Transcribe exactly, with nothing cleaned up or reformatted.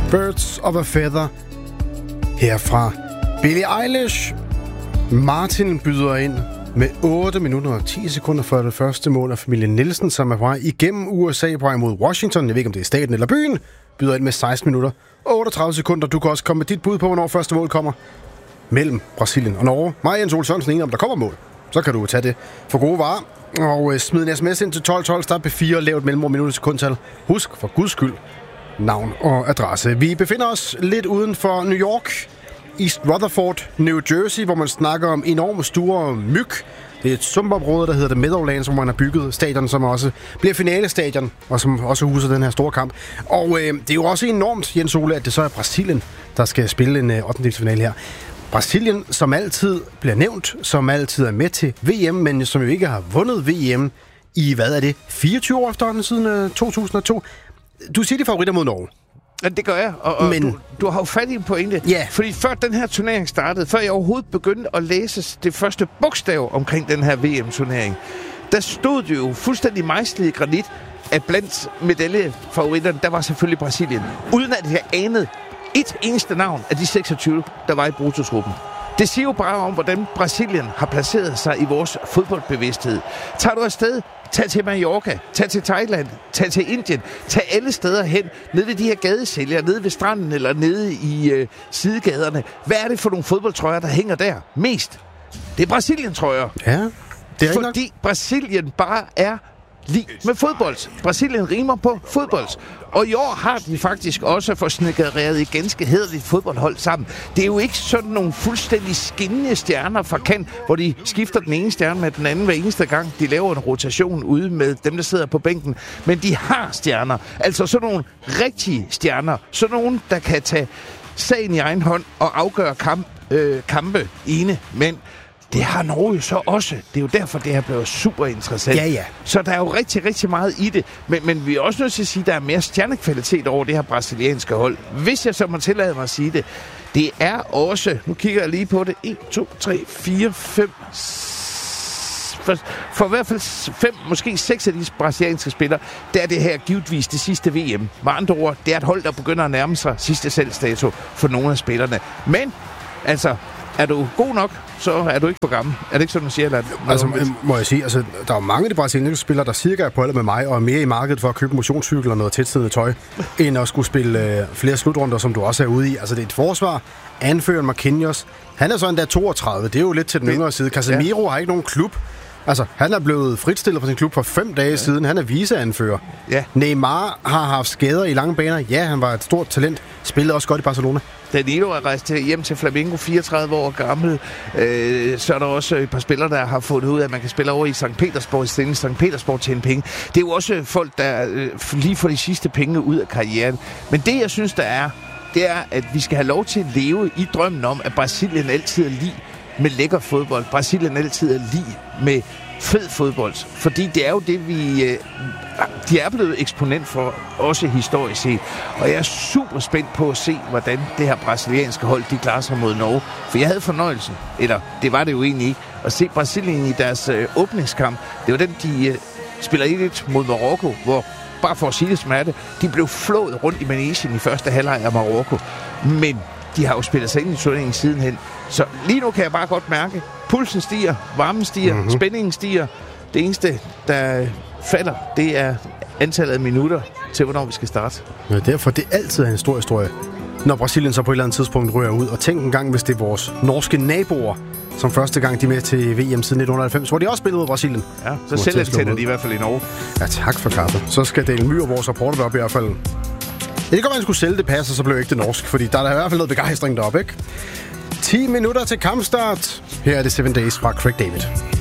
Birds of a Feather herfra Billie Eilish. Martin byder ind med otte minutter og ti sekunder for det første mål af familien Nielsen, som er på vej igennem U S A på vej mod Washington. Jeg ved ikke, om det er staten eller byen. Byder ind med seksten minutter og otteogtredive sekunder. Du kan også komme med dit bud på, hvornår første mål kommer mellem Brasilien og Norge. Mig, Jens Ole Sørensen, enig om der kommer mål. Så kan du tage det for gode varer og øh, smide en sms ind til tolv tolv, start på fire, lav et mellemrum minut sekundtal. Husk for guds skyld navn og adresse. Vi befinder os lidt uden for New York, East Rutherford, New Jersey, hvor man snakker om enorme store myg. Det er et sumpområde, der hedder The Meadowlands, hvor man har bygget stadion, som også bliver finalestadion, og som også huser den her store kamp. Og øh, det er jo også enormt, Jens Ole, at det så er Brasilien, der skal spille en øh, ottendedelsfinale her. Brasilien, som altid bliver nævnt, som altid er med til V M, men som jo ikke har vundet V M i, hvad er det, fireogtyve år efterhånden siden øh, to tusind og to. Du siger de favoritter mod Norge. Ja, det gør jeg, og, og Men... du, du har jo fat i en pointe. Ja. Fordi før den her turnering startede, før jeg overhovedet begyndte at læse det første bogstav omkring den her V M-turnering, der stod det jo fuldstændig mejslet i granit, at blandt medaljefavoritterne, der var selvfølgelig Brasilien. Uden at jeg anede et eneste navn af de seksogtyve, der var i brutotruppen. Det siger jo bare om, hvordan Brasilien har placeret sig i vores fodboldbevidsthed. Tager du afsted, tag til Mallorca, tag til Thailand, tag til Indien, tag alle steder hen, nede ved de her gadesælgere, nede ved stranden eller nede i øh, sidegaderne. Hvad er det for nogle fodboldtrøjer, der hænger der mest? Det er Brasilien-trøjer. Ja, det er Fordi nok. Brasilien bare er lige med fodbold. Brasilien rimer på fodbold. Og i år har de faktisk også forsnedgeret et ganske hæderligt fodboldhold sammen. Det er jo ikke sådan nogle fuldstændig skinnende stjerner fra kant, hvor de skifter den ene stjerne med den anden hver eneste gang. De laver en rotation ude med dem, der sidder på bænken. Men de har stjerner. Altså sådan nogle rigtige stjerner. Sådan nogle, der kan tage sagen i egen hånd og afgøre kamp, øh, kampe ene mænd. Det har Norge jo så også. Det er jo derfor, det her bliver super interessant. Ja, ja. Så der er jo rigtig, rigtig meget i det. Men, men vi er også nødt til at sige, at der er mere stjernekvalitet over det her brasilianske hold. Hvis jeg så må tillade mig at sige det, det er også, nu kigger jeg lige på det, en, to, tre, fire, fem, for, for i hvert fald fem, måske seks af de brasilianske spillere, der er det her givetvis det sidste V M. Med andre ord, det er et hold, der begynder at nærme sig sidste salgsdato for nogle af spillerne. Men, altså, er du god nok, så er du ikke for gammel. Er det ikke sådan, man siger? Eller altså, må jeg sige, altså, der er mange af de brasilianske spillere, der cirka er på alder med mig, og er mere i markedet for at købe motionscykel og noget tætsiddende tøj, end at skulle spille øh, flere slutrunder, som du også er ude i. Altså, det er et forsvar. Anføreren Marquinhos, han er så endda toogtredive. Det er jo lidt til den det, yngre side. Casemiro ja. har ikke nogen klub. Altså, han er blevet fritstillet på sin klub for fem dage ja. siden. Han er viceanfører. Ja. Neymar har haft skader i lange baner. Ja, han var et stort talent. Spillede også godt i Barcelona. Danilo er rejst hjem til Flamengo, fireogtredive år gammel. Øh, så er der også et par spillere, der har fundet ud af, at man kan spille over i Sankt Petersborg, i stedet Sankt Petersborg tjene penge. Det er jo også folk, der øh, lige får de sidste penge ud af karrieren. Men det, jeg synes, der er, det er, at vi skal have lov til at leve i drømmen om, at Brasilien altid er lige med lækker fodbold. Brasilien altid er lige med fed fodbold. Fordi det er jo det, vi... Øh, de er blevet eksponent for, også historisk set. Og jeg er super spændt på at se, hvordan det her brasilianske hold, de klarer sig mod Norge. For jeg havde fornøjelsen, eller det var det jo egentlig ikke, at se Brasilien i deres øh, åbningskamp. Det var den, de øh, spiller et mod Marokko, hvor, bare for at sige det som er det, de blev flået rundt i Manesien i første halvleg af Marokko. Men de har jo spillet sig ind i turneringen sidenhen. Så lige nu kan jeg bare godt mærke, pulsen stiger, varmen stiger, mm-hmm. spændingen stiger. Det eneste, der falder, det er antallet af minutter til, hvornår vi skal starte. Ja, derfor det er altid en stor historie, når Brasilien så på et eller andet tidspunkt rører ud. Og tænk en gang, hvis det er vores norske naboer, som første gang de er med til V M siden nitten halvfems, hvor de også spillede ud af Brasilien. Ja, så selv tænder de i hvert fald i Norge. Ja, tak for kaffe. Så skal Dale My og vores rapporter deroppe i hvert fald. Ja, det kan være, at man skulle sælge det pas, og så blev det ikke det norsk, fordi der er der i hvert fald noget begejstring deroppe, ikke? ti minutter til kampstart. Her er det Seven Days fra Craig David.